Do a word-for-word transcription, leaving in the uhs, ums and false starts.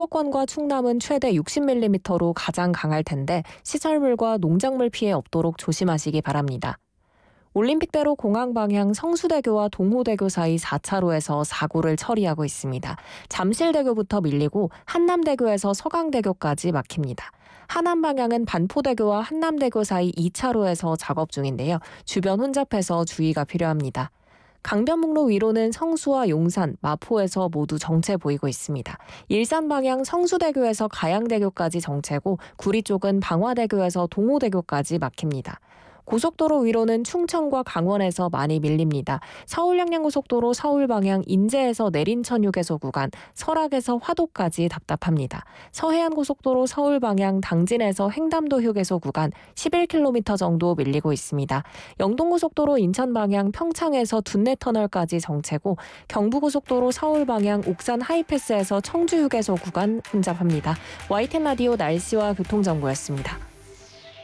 수도권과 충남은 최대 육십 밀리미터로 가장 강할 텐데 시설물과 농작물 피해 없도록 조심하시기 바랍니다. 올림픽대로 공항 방향 성수대교와 동호대교 사이 사 차로에서 사고를 처리하고 있습니다. 잠실대교부터 밀리고 한남대교에서 서강대교까지 막힙니다. 하남 방향은 반포대교와 한남대교 사이 이 차로에서 작업 중인데요. 주변 혼잡해서 주의가 필요합니다. 강변북로 위로는 성수와 용산, 마포에서 모두 정체 보이고 있습니다. 일산 방향 성수대교에서 가양대교까지 정체고 구리 쪽은 방화대교에서 동호대교까지 막힙니다. 고속도로 위로는 충청과 강원에서 많이 밀립니다. 서울 양양고속도로 서울 방향 인제에서 내린천 휴게소 구간, 설악에서 화도까지 답답합니다. 서해안고속도로 서울 방향 당진에서 횡담도 휴게소 구간 십일 킬로미터 정도 밀리고 있습니다. 영동고속도로 인천 방향 평창에서 둔내터널까지 정체고 경부고속도로 서울 방향 옥산 하이패스에서 청주 휴게소 구간 혼잡합니다. 와이텐 라디오 날씨와 교통정보였습니다.